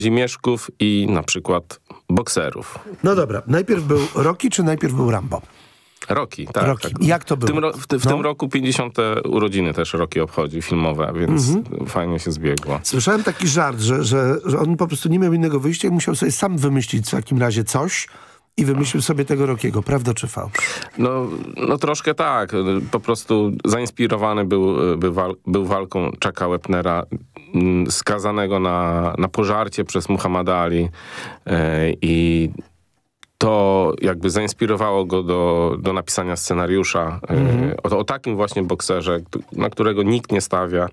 rzezimieszków i na przykład bokserów. No dobra, najpierw był Rocky, czy najpierw był Rambo? Rocky, tak. Rocky. Tak. Jak to było? W tym roku 50. urodziny też Rocky obchodzi, filmowe, więc fajnie się zbiegło. Słyszałem taki żart, że on po prostu nie miał innego wyjścia i musiał sobie sam wymyślić w takim razie coś i wymyślił sobie tego Rockiego. Prawda czy fałsz? No troszkę tak. Po prostu zainspirowany był walką Chucka Wepnera, skazanego na pożarcie przez Muhammada Ali i to jakby zainspirowało go do napisania scenariusza o takim właśnie bokserze, na którego nikt nie stawia.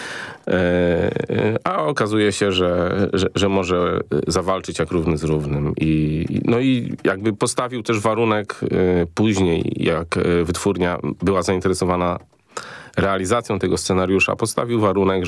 A okazuje się, że może zawalczyć jak równy z równym. I jakby postawił też warunek później, jak wytwórnia była zainteresowana realizacją tego scenariusza, postawił warunek,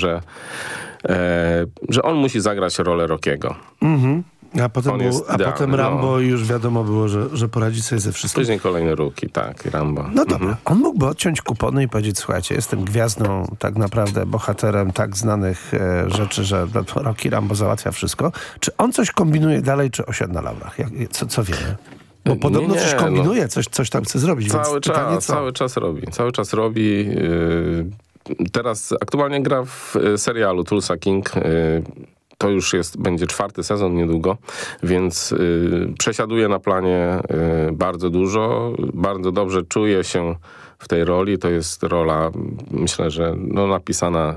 że on musi zagrać rolę Rockiego. A potem Rambo i już wiadomo było, że poradzi sobie ze wszystkim. Później kolejny Rocky, tak, i Rambo. No dobra, on mógłby odciąć kupony i powiedzieć, słuchajcie, jestem gwiazdą, tak naprawdę bohaterem tak znanych rzeczy, że Rocky Rambo załatwia wszystko. Czy on coś kombinuje dalej, czy osiadł na laurach? Co wiemy? Bo podobno coś kombinuje, coś tam chce zrobić. Cały czas robi. Teraz aktualnie gra w serialu Tulsa King. To już będzie 4. sezon niedługo, więc przesiaduje na planie bardzo dużo. Bardzo dobrze czuje się w tej roli. To jest rola, myślę, że napisana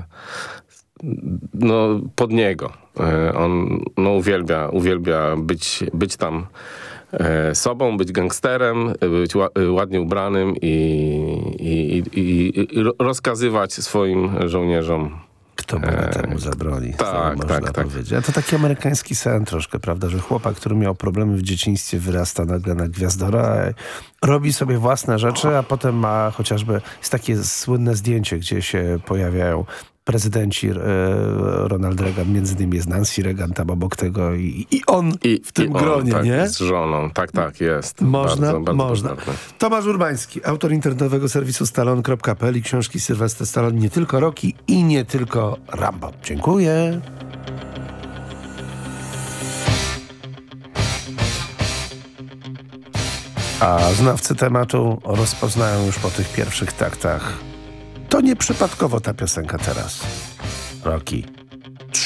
pod niego. On uwielbia być tam sobą, być gangsterem, być ładnie ubranym i rozkazywać swoim żołnierzom. Kto mu temu zabroni? Tak. Powiedzieć. A to taki amerykański sen troszkę, prawda, że chłopak, który miał problemy w dzieciństwie, wyrasta nagle na gwiazdora, robi sobie własne rzeczy, a potem ma chociażby, jest takie słynne zdjęcie, gdzie się pojawiają prezydenci, Ronald Reagan, między innymi jest Nancy Reagan tam obok tego i on w tym gronie, tak, nie? Z żoną, tak jest. Można. Bardzo. Tomasz Urbański, autor internetowego serwisu Stallone.pl i książki Sylwester Stallone, nie tylko Rocky i nie tylko Rambo. Dziękuję. A znawcy tematu rozpoznają już po tych pierwszych taktach. To nieprzypadkowo ta piosenka teraz. Rocky.